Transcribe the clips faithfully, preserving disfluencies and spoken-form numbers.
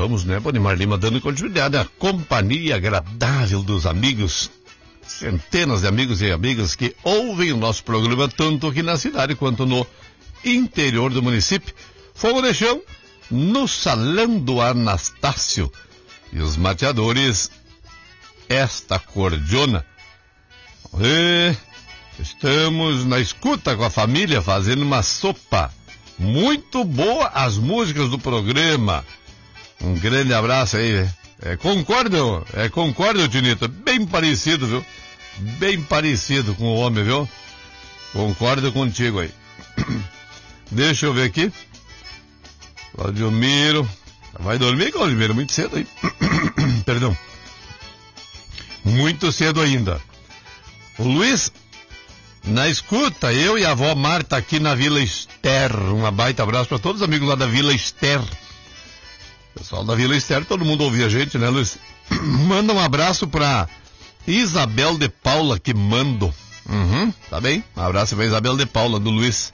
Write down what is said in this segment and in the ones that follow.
vamos, né, Bonimar Lima, dando continuidade à companhia agradável dos amigos, centenas de amigos e amigas que ouvem o nosso programa tanto aqui na cidade quanto no interior do município. Fogo de chão no Salão do Anastácio. E os mateadores, esta cordiona. E estamos na escuta com a família fazendo uma sopa. Muito boa as músicas do programa. Um grande abraço aí. É, concordo, é, concordo, Tinito. Bem parecido, viu? Bem parecido com o homem, viu? Concordo contigo aí. Deixa eu ver aqui. Claudiomiro. Vai dormir, Claudiomiro? Muito cedo aí. Perdão. Muito cedo ainda. O Luiz, na escuta, eu e a avó Marta aqui na Vila Ester. Um baita abraço para todos os amigos lá da Vila Ester. Pessoal da Vila Ester, todo mundo ouvia a gente, né, Luiz? Manda um abraço para Isabel de Paula, que mando. Uhum, tá bem? Um abraço para Isabel de Paula, do Luiz.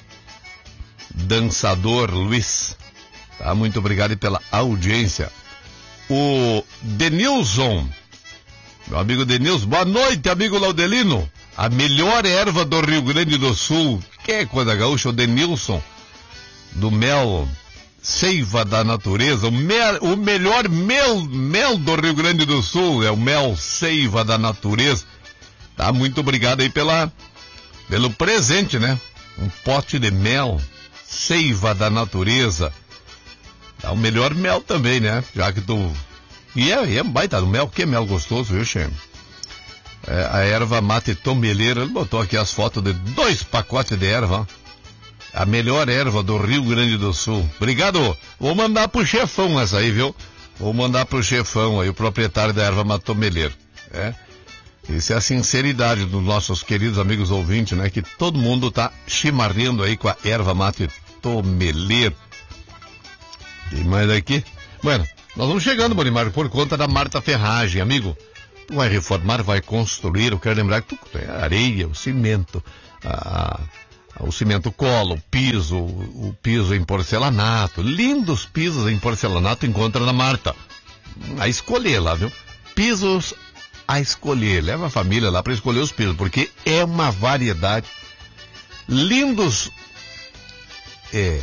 Dançador Luiz. Tá, muito obrigado pela audiência. O Denilson, meu amigo Denilson, boa noite, amigo Laudelino. A melhor erva do Rio Grande do Sul, que é coisa gaúcha, o Denilson, do mel, seiva da natureza, o, mel, o melhor mel, mel do Rio Grande do Sul, é o mel seiva da natureza. Tá, muito obrigado aí pela, pelo presente, né? Um pote de mel, seiva da natureza. Tá, o melhor mel também, né? Já que tu... E é, e é baita do mel, que mel gostoso, viu, Xê? É, a erva mate tomeleira, ele botou aqui as fotos de dois pacotes de erva, ó. A melhor erva do Rio Grande do Sul. Obrigado. Vou mandar pro chefão essa aí, viu? Vou mandar pro chefão aí, o proprietário da erva mate tomeleira. É. Isso é a sinceridade dos nossos queridos amigos ouvintes, né? Que todo mundo tá chimarrendo aí com a erva mate tomeleira. Tem mais aqui? Bueno, nós vamos chegando, Bonimar, por conta da Marta Ferragem, amigo. Tu vai reformar, vai construir, eu quero lembrar que tu tem a areia, o cimento, a, a, o cimento cola, o piso, o, o piso em porcelanato, lindos pisos em porcelanato encontra na Marta. A escolher lá, viu? Pisos a escolher, leva a família lá para escolher os pisos, porque é uma variedade. Lindos é,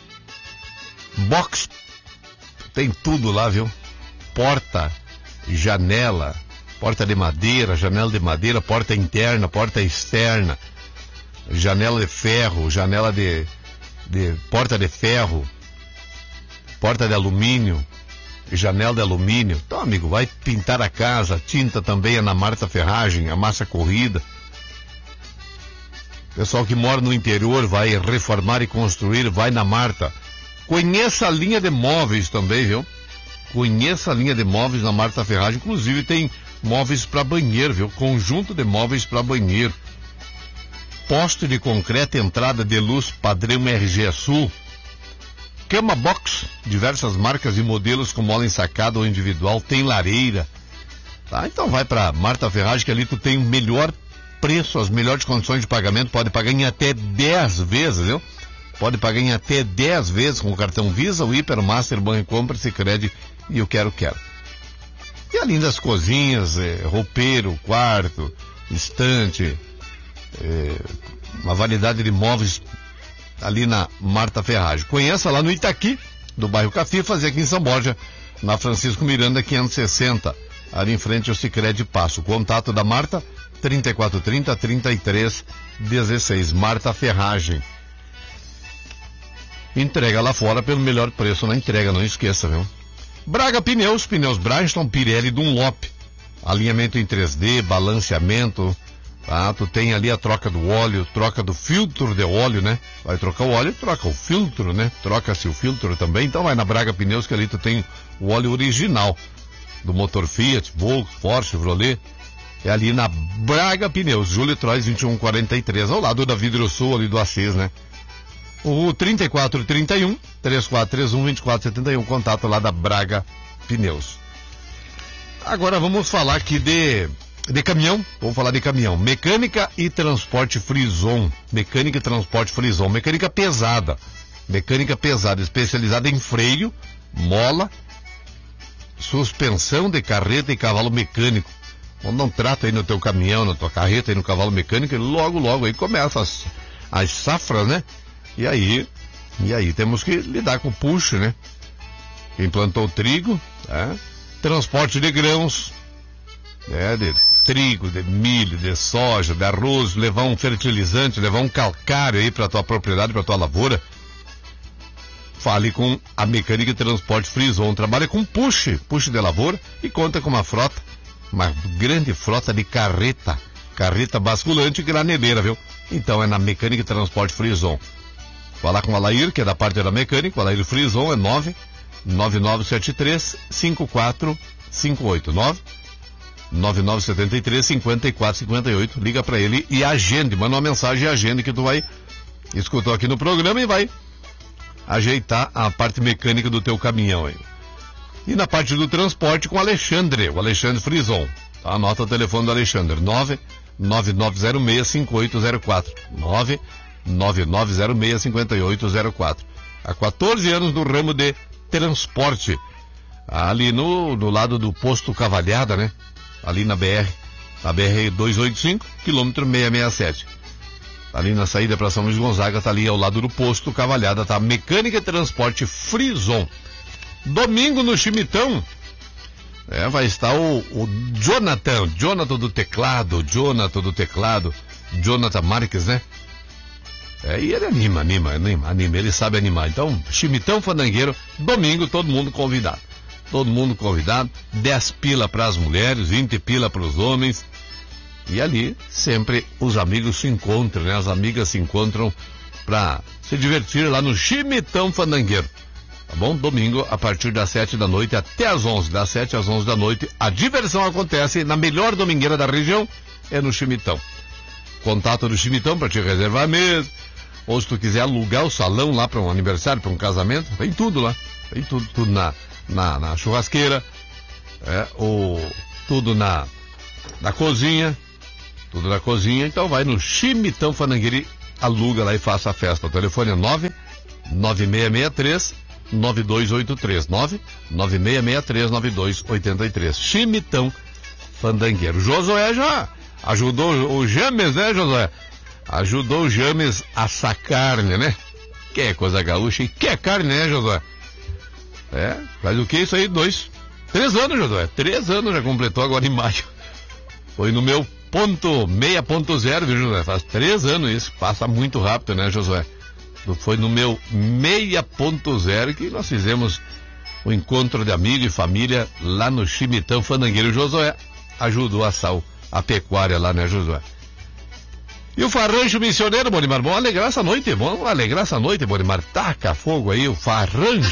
box, tem tudo lá, viu? Porta, janela, porta de madeira, janela de madeira, porta interna, porta externa, janela de ferro, janela de, de porta de ferro, porta de alumínio, janela de alumínio. Então, amigo, vai pintar a casa, tinta também é na Marta Ferragem, a massa corrida. Pessoal que mora no interior vai reformar e construir, vai na Marta. Conheça a linha de móveis também, viu? Conheça a linha de móveis na Marta Ferragem. Inclusive tem móveis para banheiro, viu? Conjunto de móveis para banheiro. Poste de concreto, entrada de luz padrão R G Sul. Cama box, diversas marcas e modelos com mola ensacada ou individual. Tem lareira. Tá? Então vai para Marta Ferragem, que ali tu tem o melhor preço, as melhores condições de pagamento. Pode pagar em até dez vezes, viu? Pode pagar em até dez vezes com o cartão Visa, o Hiper, Master, Bancompra, Sicredi e o Quero Quero. E além das cozinhas, é, roupeiro, quarto, estante, é, uma variedade de móveis ali na Marta Ferragem. Conheça lá no Itaqui, do bairro Cafifas, e aqui em São Borja, na Francisco Miranda, quinhentos e sessenta, ali em frente ao Sicredi Passo. O contato da Marta, trinta e quatro trinta, trinta e três dezesseis, Marta Ferragem. Entrega lá fora pelo melhor preço na entrega, não esqueça, viu? Braga Pneus, pneus Bridgestone, Pirelli, Dunlop. Alinhamento em três D, balanceamento, tá? Tu tem ali a troca do óleo, troca do filtro de óleo, né? Vai trocar o óleo, troca o filtro, né? Troca-se o filtro também, então vai na Braga Pneus, que ali tu tem o óleo original do motor Fiat, Volkswagen, Porsche, Chevrolet. É ali na Braga Pneus, Júlio Trois vinte e um quarenta e três, ao lado da Vidro Sul, ali do Assis, né? O trinta e quatro trinta e um, três quatro três um, vinte e quatro setenta e um, contato lá da Braga Pneus. Agora vamos falar aqui de, de caminhão, vamos falar de caminhão. Mecânica e transporte Frison, mecânica e transporte Frison, mecânica pesada, mecânica pesada, especializada em freio, mola, suspensão de carreta e cavalo mecânico. Quando não trata aí no teu caminhão, na tua carreta, aí no cavalo mecânico, logo, logo aí começa as, as safras, né? E aí, e aí temos que lidar com o puxo, né? Quem plantou trigo, né? Transporte de grãos, né? De trigo, de milho, de soja, de arroz, levar um fertilizante, levar um calcário aí para tua propriedade, para tua lavoura. Fale com a Mecânica e Transporte Frison. Trabalha com puxe, puxe de lavoura e conta com uma frota, uma grande frota de carreta, carreta basculante e graneleira, viu? Então é na Mecânica e Transporte Frison. Falar com o Alair, que é da parte da mecânica, o Alair Frison é nove nove nove sete três cinco quatro cinco oito, nove nove nove sete três cinco quatro cinco oito. Liga para ele e agende, manda uma mensagem e agende que tu vai escutar aqui no programa e vai ajeitar a parte mecânica do teu caminhão aí. E na parte do transporte com o Alexandre, o Alexandre Frison. Tá? Anota o telefone do Alexandre, nove nove nove zero seis cinco oito zero quatro, nove nove nove zero seis cinco oito zero quatro. Há quatorze anos no ramo de transporte, ali no, no lado do posto Cavalhada, né? Ali na B R, na B R duzentos e oitenta e cinco, quilômetro seiscentos e sessenta e sete. Ali na saída para São Luís Gonzaga, tá ali ao lado do posto Cavalhada, tá? Mecânica e Transporte Frison. Domingo no Chimitão, é, vai estar o, o Jonathan, Jonathan do teclado, Jonathan do teclado, Jonathan Marques, né? É, e ele anima, anima, anima, anima, ele sabe animar. Então, Chimitão Fandangueiro, domingo, todo mundo convidado. Todo mundo convidado, dez pila para as mulheres, vinte pila para os homens. E ali, sempre, os amigos se encontram, né? As amigas se encontram para se divertir lá no Chimitão Fandangueiro. Tá bom? Domingo, a partir das sete da noite até às onze, das sete às onze da noite, a diversão acontece na melhor domingueira da região, é no Chimitão. Contato do Chimitão para te reservar a mesa, ou se tu quiser alugar o salão lá para um aniversário, para um casamento, tem tudo lá. Tem tudo, tudo na, na, na churrasqueira, é, ou tudo na, na cozinha, tudo na cozinha. Então vai no Chimitão Fandangueiro, aluga lá e faça a festa. O telefone é nove nove seis seis três nove dois oito três, nove nove seis seis três nove dois oito três. Chimitão Fandangueiro. Josué já ajudou o James, né, Josué? Ajudou o James a assar carne, né? Que é coisa gaúcha e que é carne, né, Josué? É, faz o que isso aí? Dois, três anos, Josué. Três anos já completou agora em maio. Foi no meu ponto, seis ponto zero, viu, Josué? Faz três anos isso. Passa muito rápido, né, Josué? Foi no meu seis ponto zero que nós fizemos o encontro de amigo e família lá no Chimitão Fandangueiro. Josué ajudou a assar a pecuária lá, né, Josué? E o Farrancho Missioneiro, Bonimar, vamos alegrar essa noite, vamos alegrar essa noite, Bonimar. Taca fogo aí, o Farrancho